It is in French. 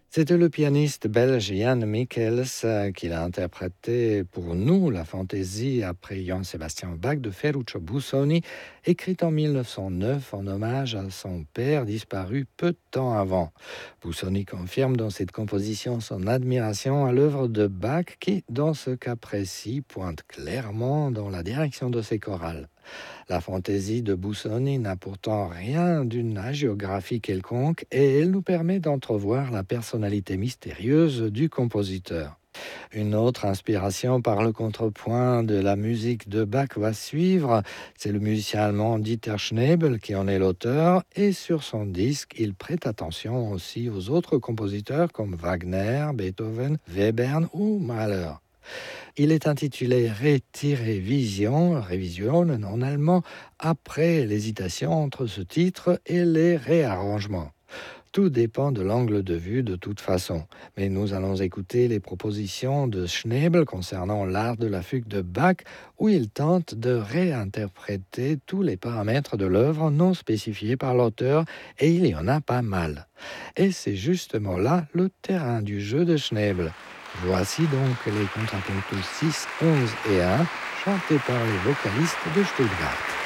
C'était le pianiste belge Jan Michels qui l'a interprété pour nous la fantaisie après Johann Sebastian Bach de Ferruccio Busoni, écrite en 1909 en hommage à son père disparu peu de temps avant. Busoni confirme dans cette composition son admiration à l'œuvre de Bach qui, dans ce cas précis, pointe clairement dans la direction de ses chorales. La fantaisie de Busoni n'a pourtant rien d'une hagiographie quelconque et elle nous permet d'entrevoir la personnalité mystérieuse du compositeur. Une autre inspiration par le contrepoint de la musique de Bach va suivre. C'est le musicien allemand Dieter Schnebel qui en est l'auteur et sur son disque, il prête attention aussi aux autres compositeurs comme Wagner, Beethoven, Webern ou Mahler. Il est intitulé Revision en allemand, après l'hésitation entre ce titre et les réarrangements. Tout dépend de l'angle de vue de toute façon. Mais nous allons écouter les propositions de Schnebel concernant l'art de la fugue de Bach, où il tente de réinterpréter tous les paramètres de l'œuvre non spécifiés par l'auteur, et il y en a pas mal. Et c'est justement là le terrain du jeu de Schnebel. Voici donc les contrapuntos 6, 11 et 1, chantés par les vocalistes de Stuttgart.